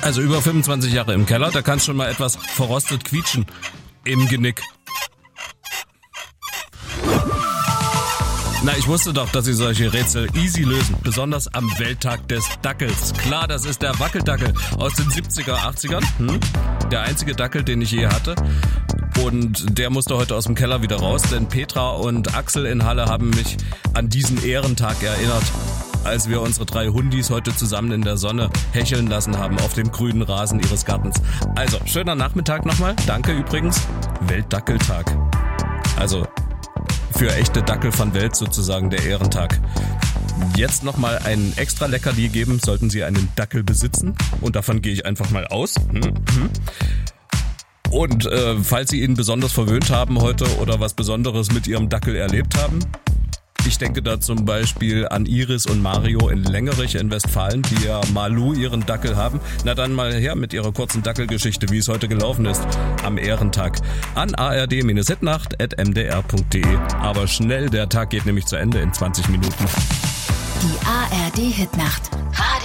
Also über 25 Jahre im Keller, da kann es schon mal etwas verrostet quietschen im Genick. Na, ich wusste doch, dass Sie solche Rätsel easy lösen, besonders am Welttag des Dackels. Klar, das ist der Wackeldackel aus den 70er, 80ern. Der einzige Dackel, den ich je hatte. Und der musste heute aus dem Keller wieder raus, denn Petra und Axel in Halle haben mich an diesen Ehrentag erinnert, als wir unsere 3 Hundis heute zusammen in der Sonne hecheln lassen haben auf dem grünen Rasen ihres Gartens. Also, schöner Nachmittag nochmal. Danke übrigens. Weltdackeltag. Also, für echte Dackel von Welt sozusagen der Ehrentag. Jetzt nochmal ein extra Leckerli geben, sollten Sie einen Dackel besitzen. Und davon gehe ich einfach mal aus. Und falls Sie ihn besonders verwöhnt haben heute oder was Besonderes mit Ihrem Dackel erlebt haben, ich denke da zum Beispiel an Iris und Mario in Längerich in Westfalen, die ja Malu ihren Dackel haben. Na dann mal her mit ihrer kurzen Dackelgeschichte, wie es heute gelaufen ist am Ehrentag. An ard-hitnacht@mdr.de. Aber schnell, der Tag geht nämlich zu Ende in 20 Minuten. Die ARD Hitnacht.